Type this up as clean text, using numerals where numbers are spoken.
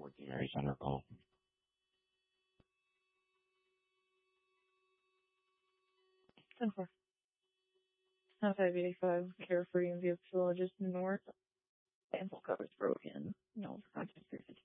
Working Mary Center call. Ten four. 585, Carefree and View Facility North. Cancel cover's broken. No, contact 350.